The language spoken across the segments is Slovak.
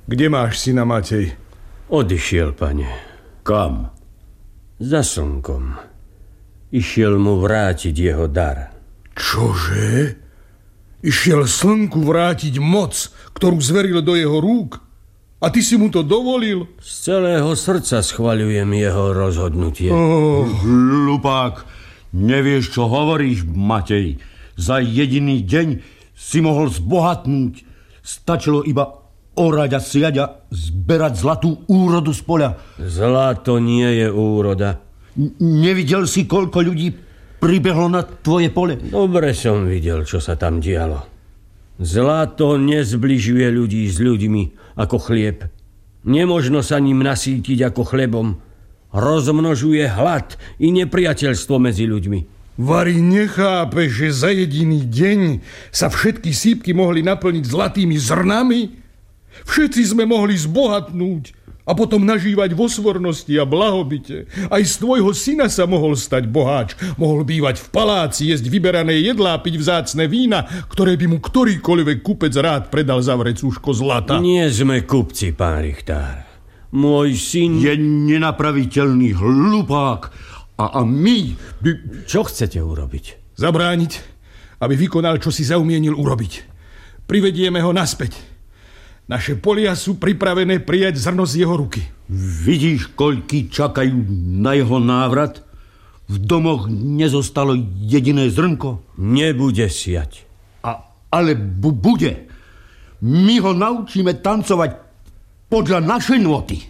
Kde máš syna Matej? Odišiel, pane. Kam? Za slnkom. Išiel mu vrátiť jeho dar. Čože? Išiel slnku vrátiť moc, ktorú zveril do jeho rúk? A ty si mu to dovolil? Z celého srdca schvaľujem jeho rozhodnutie. Hlupák, nevieš, čo hovoríš, Matej. Za jediný deň si mohol zbohatnúť. Stačilo iba orať a siať a zberať zlatú úrodu z poľa. Zlato nie je úroda. Nevidel si, koľko ľudí pribehlo na tvoje pole? Dobre som videl, čo sa tam dialo. Zlato nezbližuje ľudí s ľuďmi ako chlieb. Nemožno sa ním nasýtiť ako chlebom. Rozmnožuje hlad i nepriateľstvo medzi ľuďmi. Vari, nechápeš, že za jediný deň sa všetky sípky mohli naplniť zlatými zrnami? Všetci sme mohli zbohatnúť a potom nažívať vo svornosti a blahobite. Aj z tvojho syna sa mohol stať boháč. Mohol bývať v paláci, jesť vyberané jedlá, piť vzácne vína, ktoré by mu ktorýkoľvek kupec rád predal za vrecúško zlata. Nie sme kupci, pán Richtár. Môj syn je nenapraviteľný hlupák. A my by... Čo chcete urobiť? Zabrániť, aby vykonal, čo si zaumienil urobiť. Privedieme ho naspäť. Naše polia sú pripravené prijať zrno z jeho ruky. Vidíš, koľky čakajú na jeho návrat? V domoch nezostalo jediné zrnko. Nebude siať. Ale bude. My ho naučíme tancovať podľa našej nôty.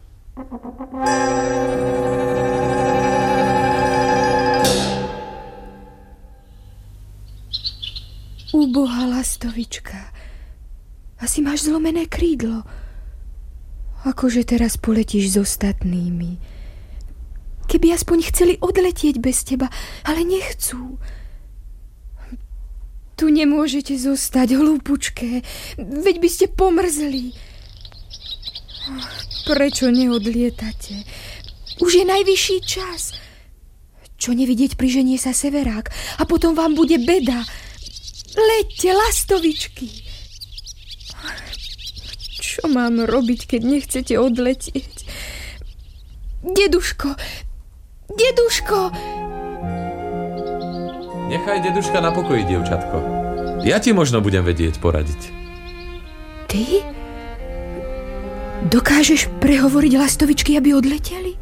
Ubohá lastovička. Asi máš zlomené krídlo. Akože teraz poletíš s ostatnými. Keby aspoň chceli odletieť bez teba, ale nechcú. Tu nemôžete zostať, hlúpučké. Veď by ste pomrzli. Prečo neodlietate? Už je najvyšší čas. Čo nevidieť, priženie sa severák a potom vám bude beda. Leďte, lastovičky. Čo mám robiť, keď nechcete odletieť? Deduško! Deduško! Nechaj deduška na pokoji, dievčatko. Ja ti možno budem vedieť poradiť. Ty? Dokážeš prehovoriť lastovičky, aby odleteli?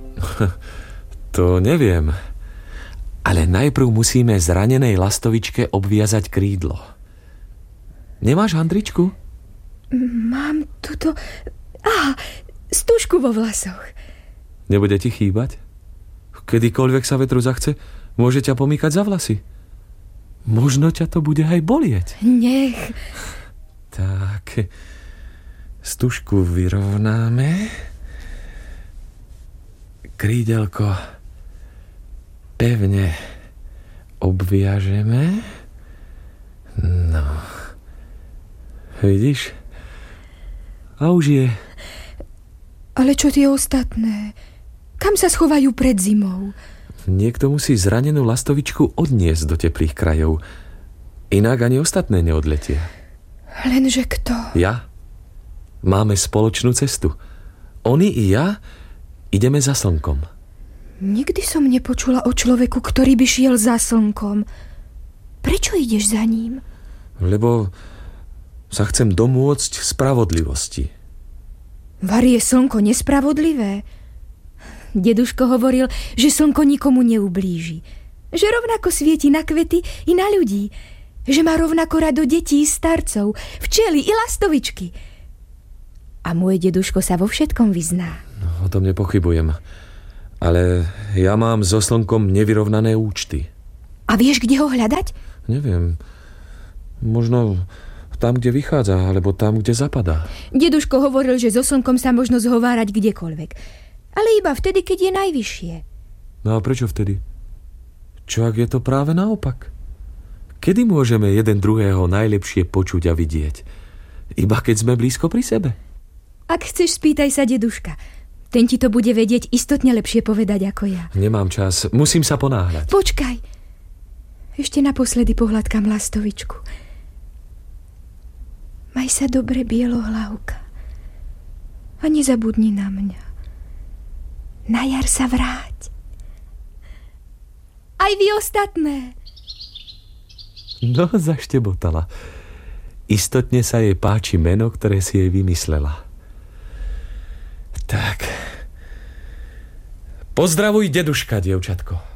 To neviem. Ale najprv musíme zranenej lastovičke obviazať krídlo. Nemáš handričku? Mám tuto... stužku vo vlasoch. Nebude ti chýbať? Kedykoľvek sa vetru zachce, môže ťa pomýkať za vlasy. Možno ťa to bude aj bolieť. Nech. Tak, stužku vyrovnáme. Krídelko pevne obviažeme. No. Vidíš? A už je. Ale čo tie ostatné? Kam sa schovajú pred zimou? Niekto musí zranenú lastovičku odniesť do teplých krajov. Inak ani ostatné neodletia. Lenže kto? Ja. Máme spoločnú cestu. Oni i ja ideme za slnkom. Nikdy som nepočula o človeku, ktorý by šiel za slnkom. Prečo ideš za ním? Lebo sa chcem domôcť spravodlivosti. Vari, je slnko nespravodlivé? Deduško hovoril, že slnko nikomu neublíži. Že rovnako svieti na kvety i na ľudí. Že má rovnako rado detí i starcov, včely i lastovičky. A môj deduško sa vo všetkom vyzná. No, o tom nepochybujem. Ale ja mám so slnkom nevyrovnané účty. A vieš, kde ho hľadať? Neviem. Možno tam, kde vychádza, alebo tam, kde zapadá. Deduško hovoril, že so slnkom sa možno zhovárať kdekoľvek. Ale iba vtedy, keď je najvyššie. No a prečo vtedy? Čo ak je to práve naopak? Kedy môžeme jeden druhého najlepšie počuť a vidieť? Iba keď sme blízko pri sebe. Ak chceš, spýtaj sa deduška. Ten ti to bude vedieť istotne lepšie povedať ako ja. Nemám čas, musím sa ponáhľať. Počkaj. Ešte naposledy pohľadkám lastovičku. Maj sa dobre, bielohlavka. A nezabudni na mňa. Na jar sa vráť. Aj vy ostatné. No, zaštebotala. Istotne sa jej páči meno, ktoré si jej vymyslela. Tak. Pozdravuj deduška, dievčatko.